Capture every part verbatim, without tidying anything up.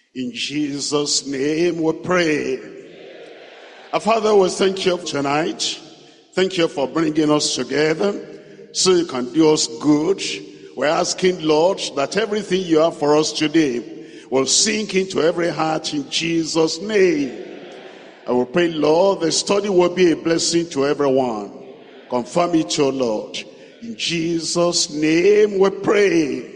In Jesus' name we pray. Our Father, we thank you tonight. Thank you for bringing us together so you can do us good. We're asking, Lord, that everything you have for us today will sink into every heart in Jesus' name. I will pray, Lord, the study will be a blessing to everyone. Confirm it, O Lord. In Jesus' name we pray.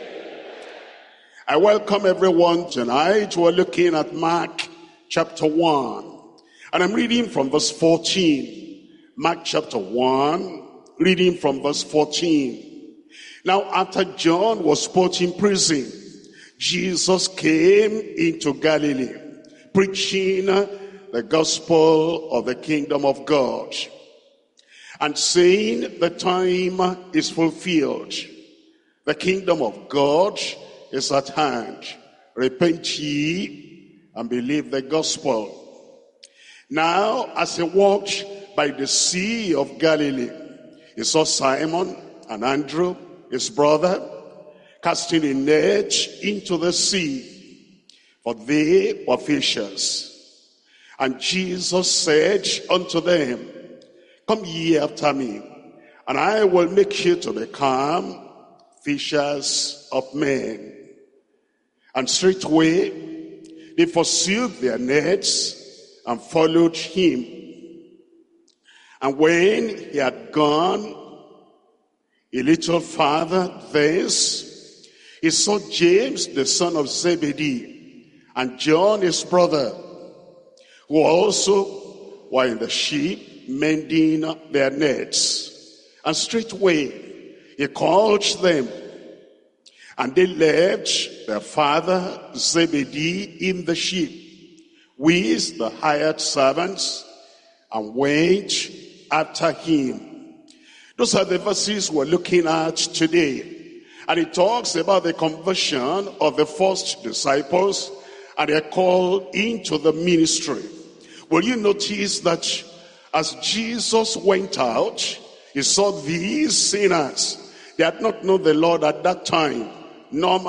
I welcome everyone tonight. We're looking at Mark chapter one. And I'm reading from verse fourteen. Mark chapter one, reading from verse fourteen. Now after John was put in prison, Jesus came into Galilee, preaching the gospel of the kingdom of God, and saying, the time is fulfilled. The kingdom of God is at hand. Repent ye and believe the gospel. Now, as he walked by the sea of Galilee, he saw Simon and Andrew, his brother, casting a net into the sea, for they were fishers. And Jesus said unto them, come ye after me, and I will make you to become fishers of men. And straightway they forsook their nets and followed him. And when he had gone a little farther thence, he saw James the son of Zebedee and John his brother, who also were in the ship mending their nets. And straightway he called them, and they left their father Zebedee in the ship with the hired servants, and went after him. Those are the verses we're looking at today. And it talks about the conversion of the first disciples and their call into the ministry. Will you notice that as Jesus went out, he saw these sinners. They had not known the Lord at that time. Normal